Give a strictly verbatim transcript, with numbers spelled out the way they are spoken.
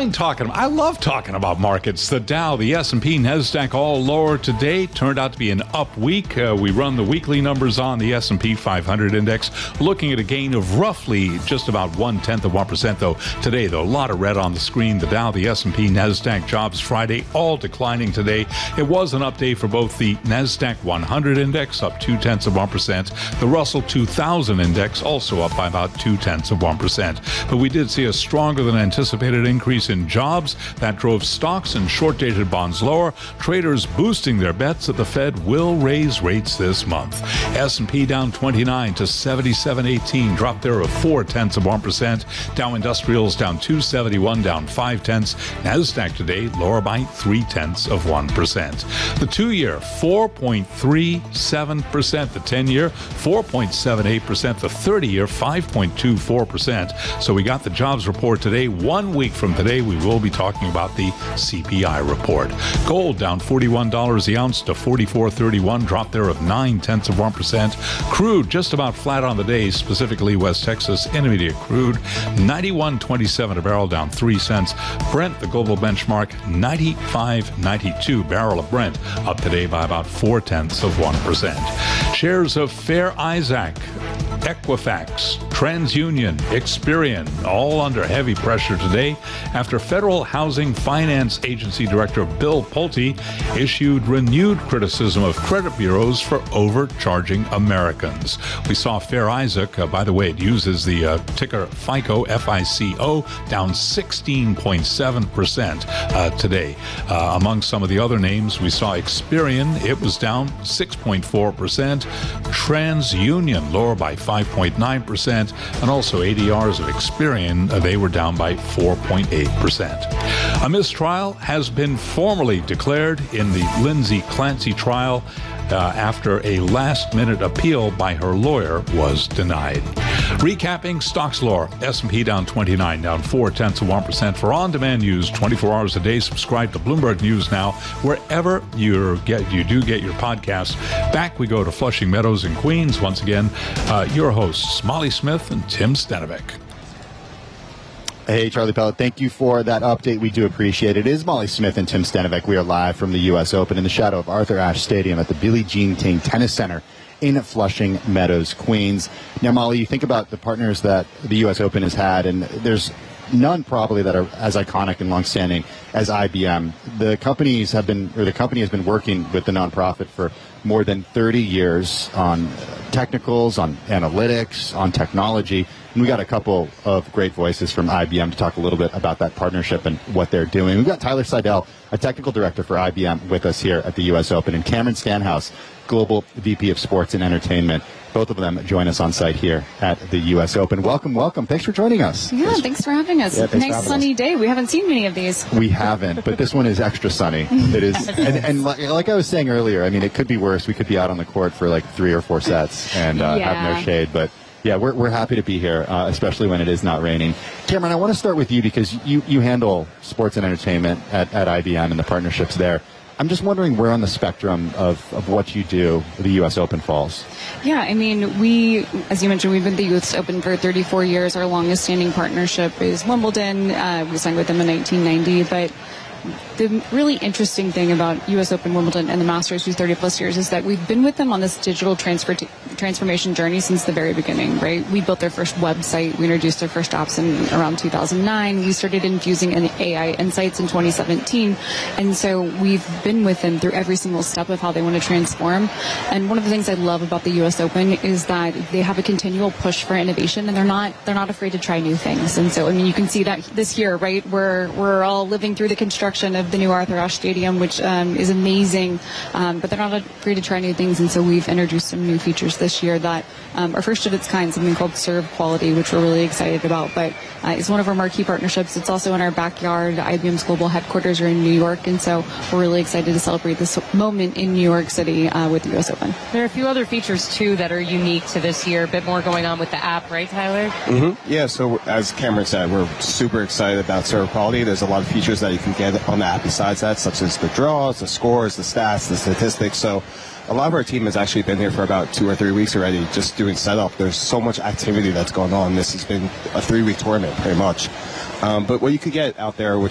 mind talking. I love talking about markets. The Dow, the S and P, NASDAQ all lower today. Turned out to be an up week. Uh, we run the weekly numbers on the S and P five hundred index, looking at a gain of roughly just about one-tenth of one percent, though. Today, though, a lot of red on the screen. The Dow, the S and P, NASDAQ, Jobs Friday, all declining today. It was an up day for both the NASDAQ one hundred index, up two-tenths of one percent. The Russell two thousand index, also up by about two-tenths of one percent. But we did see a stronger than anticipated increase in jobs. That drove stocks and short-dated bonds lower. Traders boosting their bets that the Fed will raise rates this month. S and P down twenty-nine to seventy-seven eighteen, dropped there of four-tenths of one percent. Dow Industrials down two seventy-one, down five-tenths. NASDAQ today lower by three-tenths of one percent. The two-year, four point three seven percent. The ten-year, four point seven eight percent. The thirty-year, five point two four percent. So we got the jobs report today. One week from today, we will be talking about the C P I report. Gold down forty-one dollars the ounce to forty-four thirty-one, drop there of nine-tenths of one percent. Crude just about flat on the day, specifically West Texas Intermediate crude, ninety-one twenty-seven a barrel, down three cents. Brent, the global benchmark, ninety-five ninety-two barrel of Brent, up today by about four-tenths of one percent. Shares of Fair Isaac, Equifax, TransUnion, Experian, all under heavy pressure today after Federal Housing Finance Agency Director Bill Pulte issued renewed criticism of credit bureaus for overcharging Americans. We saw Fair Isaac, uh, by the way, it uses the uh, ticker FICO, F I C O, down sixteen point seven percent uh, today. Uh, among some of the other names, we saw Experian, it was down six point four percent. TransUnion, lower by five point nine percent. And also A D Rs of Experian, uh, they were down by four point eight percent. A mistrial has been formally declared in the Lindsay Clancy trial uh, after a last-minute appeal by her lawyer was denied. Recapping stocks lower. S and P down twenty-nine, down four-tenths of one percent. For on-demand news twenty-four hours a day, subscribe to Bloomberg News Now wherever you get you do get your podcasts. Back we go to Flushing Meadows in Queens. Once again, uh, your hosts, Molly Smith and Tim Stanovic. Hey, Charlie Pellet, thank you for that update. We do appreciate it. It is Molly Smith and Tim Stanovic. We are live from the U S Open in the shadow of Arthur Ashe Stadium at the Billie Jean King Tennis Center in Flushing Meadows, Queens. Now, Molly, you think about the partners that the U S Open has had, and there's none probably that are as iconic and longstanding as I B M. The companies have been, or the company has been working with the nonprofit for more than thirty years on technicals, on analytics, on technology. And we got a couple of great voices from I B M to talk a little bit about that partnership and what they're doing. We've got Tyler Seidel, a technical director for I B M, with us here at the U S Open, and Cameron Stanhouse, Global V P of Sports and Entertainment. Both of them join us on site here at the U S Open. Welcome, welcome. Thanks for joining us. Yeah, thanks, thanks for having us. Yeah, nice sunny us. day. We haven't seen many of these. We haven't, but this one is extra sunny. It is, and, and like, like I was saying earlier, I mean, it could be worse. We could be out on the court for like three or four sets and uh, yeah. have no shade, but yeah, we're we're happy to be here, uh, especially when it is not raining. Cameron, I want to start with you because you, you handle sports and entertainment at, at I B M and the partnerships there. I'm just wondering where on the spectrum of, of what you do the U S Open falls. Yeah, I mean, we, as you mentioned, we've been at the U S Open for thirty-four years. Our longest standing partnership is Wimbledon. Uh, we signed with them in nineteen ninety, but the really interesting thing about U S Open, Wimbledon, and the Masters for thirty plus years is that we've been with them on this digital transfer t- transformation journey since the very beginning, right? We built their first website. We introduced their first apps in around two thousand nine. We started infusing in A I insights in twenty seventeen. And so we've been with them through every single step of how they want to transform. And one of the things I love about the U S Open is that they have a continual push for innovation, and they're not they're not afraid to try new things. And so, I mean, you can see that this year, right? We're, we're all living through the construction of the new Arthur Ashe Stadium, which um, is amazing, um, but they're not afraid to try new things, and so we've introduced some new features this year that um, are first of its kind, something called Serve Quality, which we're really excited about, but uh, it's one of our marquee partnerships. It's also in our backyard. I B M's global headquarters are in New York, and so we're really excited to celebrate this moment in New York City uh, with the U S Open. There are a few other features, too, that are unique to this year, a bit more going on with the app, right, Tyler? Mm-hmm. Yeah, so as Cameron said, we're super excited about Serve Quality. There's a lot of features that you can get on the app besides that, such as the draws, the scores, the stats, the statistics. So a lot of our team has actually been here for about two or three weeks already just doing setup. There's so much activity that's going on. This has been a three-week tournament pretty much. Um, but what you could get out there, which